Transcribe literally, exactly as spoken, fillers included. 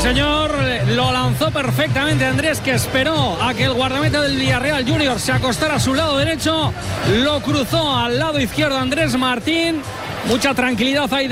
señor, lo lanzó perfectamente Andrés, que esperó a que el guardameta del Villarreal Junior se acostara a su lado derecho, lo cruzó al lado izquierdo Andrés Martín. Mucha tranquilidad ahí de